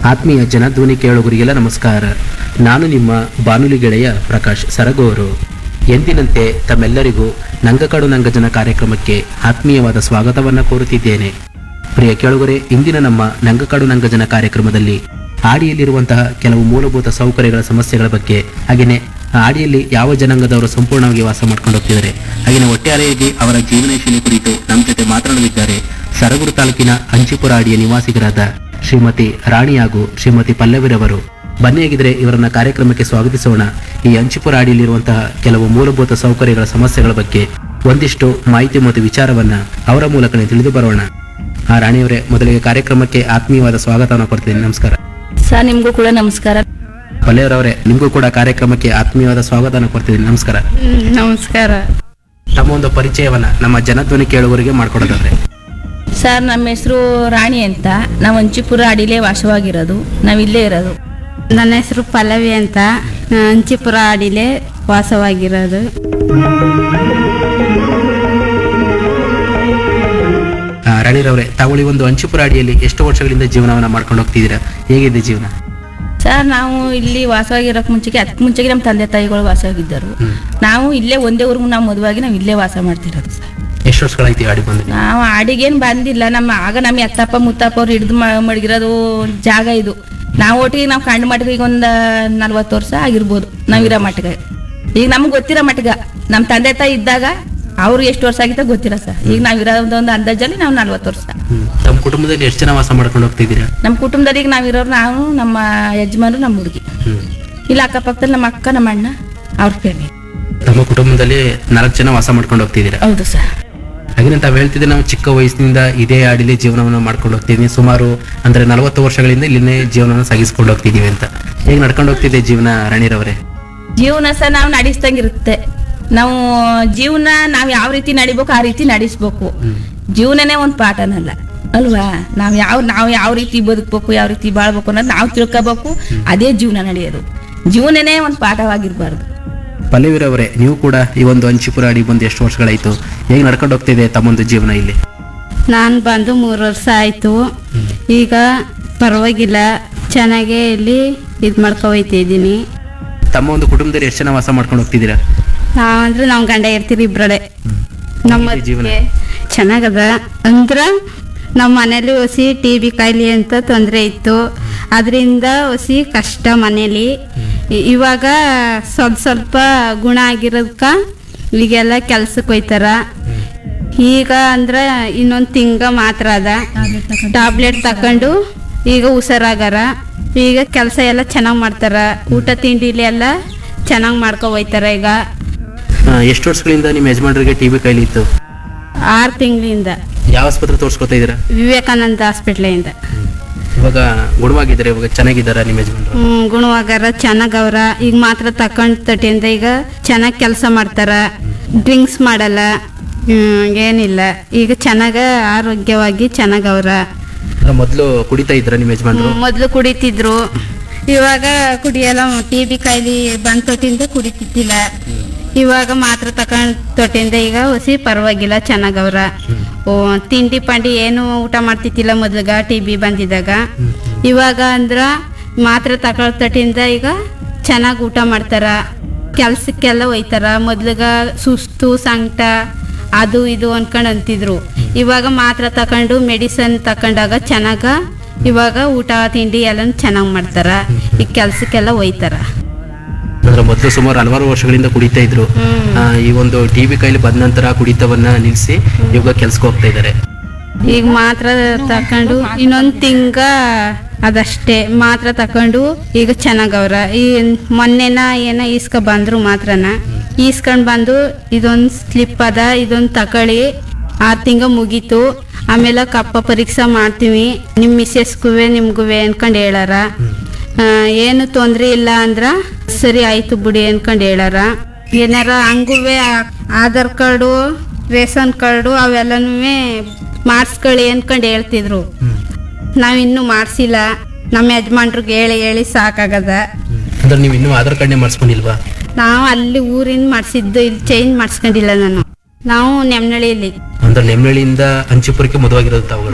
ಆತ್ಮೀಯ ಜನಧ್ವನಿ ಕೇಳುಗರಿಗೆಲ್ಲ ನಮಸ್ಕಾರ. ನಾನು ನಿಮ್ಮ ಬಾನುಲಿ ಗೆಳೆಯ ಪ್ರಕಾಶ್ ಸರಗೂರು. ಎಂದಿನಂತೆ ತಮ್ಮೆಲ್ಲರಿಗೂ ನಂಗಕಾಡು ನಂಗಜನ ಕಾರ್ಯಕ್ರಮಕ್ಕೆ ಆತ್ಮೀಯವಾದ ಸ್ವಾಗತವನ್ನು ಕೋರುತ್ತಿದ್ದೇನೆ. ಪ್ರಿಯ ಕೇಳುಗರೆ, ಇಂದಿನ ನಮ್ಮ ನಂಗಕಾಡು ನಂಗಜನ ಕಾರ್ಯಕ್ರಮದಲ್ಲಿ ಆಡಿಯಲ್ಲಿರುವಂತಹ ಕೆಲವು ಮೂಲಭೂತ ಸೌಕರ್ಯಗಳ ಸಮಸ್ಯೆಗಳ ಬಗ್ಗೆ, ಹಾಗೆಯೇ ಆಡಿಯಲ್ಲಿ ಯಾವ ಜನಾಂಗದವರು ಸಂಪೂರ್ಣವಾಗಿ ವಾಸ ಮಾಡ್ಕೊಂಡು ಹೋಗ್ತಿದ್ದಾರೆ, ಹಾಗೆಯೇ ಒಟ್ಟಾರೆಯಾಗಿ ಅವರ ಜೀವನ ಶೈಲಿ ಕುರಿತು ನಮ್ಮ ಜೊತೆ ಮಾತನಾಡಲಿದ್ದಾರೆ ಸರಗೂರು ತಾಲೂಕಿನ ಅಂಚಿಪುರ ಆಡಿಯ ನಿವಾಸಿಗರಾದ ಶ್ರೀಮತಿ ರಾಣಿ ಹಾಗೂ ಶ್ರೀಮತಿ ಪಲ್ಲವಿರವರು. ಬನ್ನಿಯಾಗಿದ್ರೆ ಇವರನ್ನ ಕಾರ್ಯಕ್ರಮಕ್ಕೆ ಸ್ವಾಗತಿಸೋಣ. ಈ ಅಂಚಿಪುರ ಆಡಿಯಲ್ಲಿರುವಂತಹ ಕೆಲವು ಮೂಲಭೂತ ಸೌಕರ್ಯಗಳ ಸಮಸ್ಯೆಗಳ ಬಗ್ಗೆ ಒಂದಿಷ್ಟು ಮಾಹಿತಿ ಮತ್ತು ವಿಚಾರವನ್ನ ಅವರ ಮೂಲಕನೇ ತಿಳಿದು ಬರೋಣ. ರಾಣಿಯವರೇ, ಮೊದಲಿಗೆ ಕಾರ್ಯಕ್ರಮಕ್ಕೆ ಆತ್ಮೀಯವಾದ ಸ್ವಾಗತವನ್ನು ಕೊಡ್ತೀನಿ. ನಮಸ್ಕಾರ ಸರ್. ನಿಮ್ಗೂ ಕೂಡ ನಮಸ್ಕಾರ. ಪಲ್ಲವಿರವರೇ, ನಿಮಗೂ ಕೂಡ ಕಾರ್ಯಕ್ರಮಕ್ಕೆ ಆತ್ಮೀಯವಾದ ಸ್ವಾಗತವನ್ನು ಕೊಡ್ತಿದ್ದೀನಿ. ನಮಸ್ಕಾರ. ನಮಸ್ಕಾರ ತಮ್ಮ ಒಂದು ಪರಿಚಯವನ್ನ ನಮ್ಮ ಜನಧ್ವನಿ ಕೇಳುವರಿಗೆ ಮಾಡ್ಕೊಡೋದಾದ್ರೆ. ಸರ್, ನಮ್ಮ ಹೆಸರು ರಾಣಿ ಅಂತ. ನಾವು ಅಂಚಿಪುರ ಅಡಿಲೇ ವಾಸವಾಗಿರೋದು, ನಾವಿಲ್ಲೇ ಇರೋದು. ನನ್ನ ಹೆಸರು ಪಲ್ಲವಿ ಅಂತ, ಅಂಚಿಪುರ ಅಡಿಲೇ ವಾಸವಾಗಿರೋದು. ರಾಣಿರವರೇ, ತಾವು ಈ ಒಂದು ಅಂಚಿಪುರ ಅಡಿಯಲ್ಲಿ ಎಷ್ಟು ವರ್ಷಗಳಿಂದ ಜೀವನವನ್ನ ಮಾಡ್ಕೊಂಡು ಹೋಗ್ತಿದ್ದೀರಾ? ಹೇಗಿದೆ ಜೀವನ? ಸರ್, ನಾವು ಇಲ್ಲಿ ವಾಸವಾಗಿರೋಕೆ ಅದಕ್ಕೆ ಮುಂಚೆಗೆ ನಮ್ಮ ತಂದೆ ತಾಯಿಗಳು ವಾಸವಾಗಿದ್ದರು. ನಾವು ಇಲ್ಲೇ ಒಂದೇ ಊರಿಗೆ ನಾವು ಮದುವಾಗಿ ನಾವು ಇಲ್ಲೇ ವಾಸ ಮಾಡ್ತಿರೋದು ಸರ್. ಎಷ್ಟು ವರ್ಷಗಳಾಯ್ತು ಆಡಿ ಬಂದು? ನಾವು ಆಡಿಗೇನು ಬಂದಿಲ್ಲ. ನಮ್ಮ ಎತ್ತಪ್ಪ ಮುತ್ತಪ್ಪ ಅವ್ರು ಹಿಡಿದು ಮಡಗಿರೋದು ಜಾಗ ಇದು. ನಾವು ಒಟ್ಟಿಗೆ ನಾವು ಕಂಡು ಮಟ್ಟಿಗೆ ಈಗ ಒಂದು 40 ವರ್ಷ ಆಗಿರ್ಬೋದು ನಾವಿರೋ ಮಟ್ಟಿಗೆ. ಈಗ ನಮ್ಗೆ ಗೊತ್ತಿರೋ ಮಟ್ಟಿಗೆ ನಮ್ಮ ತಂದೆ ತಾಯಿ ಇದ್ದಾಗ ಅವ್ರು ಎಷ್ಟು ವರ್ಷ ಆಗಿತ್ತ ಗೊತ್ತಿಲ್ಲ ಸರ್. ಈಗ ನಾವಿರೋ ಒಂದು ಅಂದಾಜಲ್ಲಿ ನಾವು 40 ವರ್ಷ. ತಮ್ಮ ಕುಟುಂಬದಲ್ಲಿ ಎಷ್ಟು ಜನ ವಾಸ ಮಾಡ್ಕೊಂಡು ಹೋಗ್ತಿದ್ದೀರಾ? ನಮ್ಮ ಕುಟುಂಬದಲ್ಲಿ ಈಗ ನಾವಿರೋರು ನಾವು, ನಮ್ಮ ಯಜಮಾನರು, ನಮ್ಮ ಹುಡುಗಿ. ಇಲ್ಲ ಅಕ್ಕಪಕ್ಕದಲ್ಲಿ ನಮ್ಮ ಅಕ್ಕ, ನಮ್ಮ ಅಣ್ಣ, ಅವ್ರ ಫ್ಯಾಮಿಲಿ. ತಮ್ಮ ಕುಟುಂಬದಲ್ಲಿ 4 ಜನ ವಾಸ ಮಾಡ್ಕೊಂಡು ಹೋಗ್ತಿದ್ದೀರಾ? ಹೌದು ಸರ್. ಹಾಗೆ ತಾವು ಹೇಳ್ತಿದ್ದೆ, ನಾವು ಚಿಕ್ಕ ವಯಸ್ಸಿನಿಂದ ಇದೇ ಆಡಿಲಿ ಜೀವನವನ್ನು ಮಾಡ್ಕೊಂಡು ಹೋಗ್ತಿದ್ದೀವಿ. ಸುಮಾರು ಅಂದ್ರೆ 40 ವರ್ಷಗಳಿಂದ ಇಲ್ಲಿನೇ ಜೀವನವನ್ನು ಸಾಗಿಸ್ಕೊಂಡು ಹೋಗ್ತಿದೀವಿ ಅಂತ. ಹೇಗೆ ನಡ್ಕೊಂಡು ಹೋಗ್ತಿದೆ ಜೀವನ ರಾಣಿರವರೇ? ಜೀವನ ಸಹ ನಾವು ನಡೆಸ್ದಂಗಿರುತ್ತೆ. ನಾವು ಜೀವನ ನಾವು ಯಾವ ರೀತಿ ನಡಿಬೇಕು ಆ ರೀತಿ ನಡೆಸ್ಬೇಕು. ಜೀವನನೇ ಒಂದು ಪಾಠನಲ್ಲ ಅಲ್ವಾ? ನಾವು ಯಾವ ರೀತಿ ಬದುಕ್ಬೇಕು, ಯಾವ ರೀತಿ ಬಾಳ್ಬೇಕು ಅನ್ನೋದು ನಾವು ತಿಳ್ಕೋಬೇಕು. ಅದೇ ಜೀವನ ನಡೆಯೋದು. ಜೀವನನೇ ಒಂದು ಪಾಠವಾಗಿರ್ಬಾರ್ದು. ಪಲ್ಲವಿರವರೇ, ನೀವು ಕೂಡ ಈ ಒಂದು ಅಂಚಿಪುರ ಅಡಿ ಬಂದು ಎಷ್ಟು ವರ್ಷಗಳಾಯ್ತು? ಹೇಗೆ ನಡ್ಕೊಂಡು ಹೋಗ್ತಿದೆ ತಮ್ಮೊಂದು ಜೀವನ ಇಲ್ಲಿ? ನಾನು ಬಂದು 3 ವರ್ಷ ಆಯಿತು. ಈಗ ಪರವಾಗಿಲ್ಲ, ಚೆನ್ನಾಗೇ ಇಲ್ಲಿ ಇದು ಮಾಡ್ಕೊ ಹೋಯ್ತಿದ್ದೀನಿ. ತಮ್ಮ ಒಂದು ಕುಟುಂಬದಲ್ಲಿ ಎಷ್ಟು ಜನ ವಾಸ ಮಾಡ್ಕೊಂಡು ಹೋಗ್ತಿದ್ದೀರಾ? ನಾವಂದ್ರೆ ನಾವು ಗಂಡ ಇರ್ತೀರಿ ಇಬ್ಬರಡೆ. ನಮ್ಮ ಜೀವನ ಚೆನ್ನಾಗದ ಅಂದ್ರೆ ನಮ್ಮ ಮನೇಲಿ ಹೊಸಿ TB ಕಾಯಿಲೆ ಅಂತ ತೊಂದರೆ ಇತ್ತು. ಅದರಿಂದ ಹೊಸಿ ಕಷ್ಟ ಮನೇಲಿ. ಇವಾಗ ಸ್ವಲ್ಪ ಗುಣ ಆಗಿರೋದಕ್ಕ ಈಗೆಲ್ಲ ಕೆಲ್ಸಕ್ಕೆ ಹೋಯ್ತಾರ. ಈಗ ಅಂದ್ರೆ ಇನ್ನೊಂದು ತಿಂಗ ಮಾತ್ರ ಅದ ಟ್ಯಾಬ್ಲೆಟ್ ತಕೊಂಡು ಈಗ ಹುಷಾರಾಗಾರ. ಈಗ ಕೆಲಸ ಎಲ್ಲ ಚೆನ್ನಾಗಿ ಮಾಡ್ತಾರ. ಊಟ ತಿಂಡಿಲಿ ಎಲ್ಲ ಚೆನ್ನಾಗಿ ಮಾಡ್ಕೊ ಹೋಯ್ತಾರ. ಈಗ ಎಷ್ಟು ವರ್ಷಗಳಿಂದ ನಿಮ್ಮ ಯಜಮಾನರಿಗೆ TB ಕಾಯಿಲೆ ಇತ್ತು? 6 ತಿಂಗಳಿಂದ. ಯಾವ ಆಸ್ಪತ್ರೆ ತೋರಿಸ್ಕೊತಾ ಇದ್ದೀರಾ? ವಿವೇಕಾನಂದ ಹಾಸ್ಪಿಟ್ಲಿಂದ. ಇವಾಗ ಗುಣವಾಗಿದ್ದಾರೆ? ಇವಾಗ ಚೆನ್ನಾಗಿದ್ದಾರಾ ನಿಮ್ಮ ಯಜಮಾನರು? ಗುಣವಾಗಾರ, ಚೆನ್ನಾಗವ್ರ. ಈಗ ಮಾತ್ರ ತಕೊಂಡ್ ತಟ್ಟಿಂದ ಈಗ ಚೆನ್ನಾಗಿ ಕೆಲಸ ಮಾಡ್ತಾರ. ಡ್ರಿಂಕ್ಸ್ ಮಾಡಲ್ಲ, ಏನಿಲ್ಲ. ಈಗ ಚೆನ್ನಾಗ ಆರೋಗ್ಯವಾಗಿ ಚೆನ್ನಾಗವ್ರ. ಮೊದಲು ಕುಡಿತಾ ಇದ್ರ ನಿಮ್ಮ ಯಜಮಾನರು? ಮೊದಲು ಕುಡಿತಿದ್ರು, ಇವಾಗ ಕುಡಿಯಲ್ಲ. TB ಕಾಯಿಲೆ ಬಂದ್ ತೊಟ್ಟಿಂದ ಕುಡಿತಿದ್ದಿಲ್ಲ. ಇವಾಗ ಮಾತ್ರ ತಕೊಂಡ್ ತೊಟ್ಟಿಂದ ಈಗ ಹೊಸಿ ಪರವಾಗಿಲ್ಲ, ಚೆನ್ನಾಗವ್ರ. ತಿಂಡಿ ಪಂಡಿ ಏನು ಊಟ ಮಾಡ್ತಿದ್ದಿಲ್ಲ ಮೊದ್ಲಿಗ TB ಬಂದಿದ್ದಾಗ. ಇವಾಗ ಅಂದ್ರ ಮಾತ್ರ ತಕೊಂಡ್ ತೊಟ್ಟಿಂದ ಈಗ ಚೆನ್ನಾಗಿ ಊಟ ಮಾಡ್ತಾರ. ಕೆಲ್ಸಕ್ಕೆಲ್ಲ ಹೋಯ್ತಾರ. ಮೊದ್ಲಿಗ ಸುಸ್ತು ಸಂಕಟ ಅದು ಇದು ಅನ್ಕೊಂಡ್ ಅಂತಿದ್ರು. ಇವಾಗ ಮಾತ್ರ ತಕೊಂಡು ಮೆಡಿಸನ್ ತಕೊಂಡಾಗ ಚೆನ್ನಾಗ ಇವಾಗ ಊಟ ತಿಂಡಿ ಎಲ್ಲ ಚೆನ್ನಾಗಿ ಮಾಡ್ತಾರ. ಈಗ ಕೆಲ್ಸಕ್ಕೆಲ್ಲ ಹೋಯ್ತಾರ. ಅಂದ್ರೆ ಮೊದಲು ಸುಮಾರು 40 ವರ್ಷಗಳಿಂದ ಕುಡಿತಾ ಇದ್ರು. ಈ ಒಂದು TB ಕಾಯಿಲೆ ಬಂದ ನಂತರ ಕುಡಿತವನ್ನ ನಿಲ್ಲಿಸಿ ಇವಾಗ ಕೆಲ್ಸಕ್ಕೆ ಹೋಗ್ತಾ ಇದ್ದಾರೆ. ಈಗ ಮಾತ್ರ ತಕೊಂಡು ಇನ್ನೊಂದು ತಿಂಗ ಅದಷ್ಟೇ ಮಾತ್ರ ತಕೊಂಡು ಈಗ ಚೆನ್ನಾಗವ್ರ. ಈ ಮೊನ್ನೆನ ಏನ ಈಸ್ಕ ಬಂದ್ರು ಮಾತ್ರನ ಈಸ್ಕೊಂಡ್ ಬಂದು ಇದೊಂದು ಸ್ಲಿಪ್ ಅದ, ಇದೊಂದು ತಕೊಳ್ಳಿ, 6 ತಿಂಗ ಮುಗೀತು. ಆಮೇಲೆ ಕಪ್ಪ ಪರೀಕ್ಷೆ ಮಾಡ್ತೀವಿ, ನಿಮ್ಮ ಮಿಸ್ಸೆಸ್ಗೂ ನಿಮ್ಗೂ ಅನ್ಕೊಂಡು ಹೇಳಾರ. ಏನು ತೊಂದರೆ ಇಲ್ಲ ಅಂದ್ರ ಸರಿ ಆಯ್ತು ಬಿಡಿ ಅನ್ಕೊಂಡು ಹೇಳಾರ. ಏನಾರ ಹಂಗೂ ಆಧಾರ್ ಕಾರ್ಡು, ರೇಷನ್ ಕಾರ್ಡು ಅವೆಲ್ಲನೂ ಮಾಡಿಸ್ಕೊಳ್ಳಿ ಅನ್ಕೊಂಡು ಹೇಳ್ತಿದ್ರು. ನಾವಿನ್ನೂ ಮಾಡಿಸಿಲ್ಲ. ನಮ್ಮ ಯಜಮಾನ್ರಿಗೆ ಹೇಳಿ ಸಾಕಾಗದ. ಅಂದ್ರೆ ನೀವು ಇನ್ನೂ ಆಧಾರ್ ಕಾರ್ಡ್ನೇ ಮಾಡಿಸ್ಕೊಂಡಿಲ್ವಾ? ನಾವು ಅಲ್ಲಿ ಊರಿಂದ ಮಾಡಿಸಿದ್ದು, ಇಲ್ಲಿ ಚೇಂಜ್ ಮಾಡಿಸ್ಕೊಂಡಿಲ್ಲ ನಾನು. ನಾವು ನೆಮ್ಮನಳ್ಳಿಯಲ್ಲಿ. ಅಂದ್ರೆ ನೆಮ್ಮನಳ್ಳಿಯಿಂದ ಅಂಚಿಪುರಕ್ಕೆ ಮದುವಾಗಿರೋದು ತಾವು?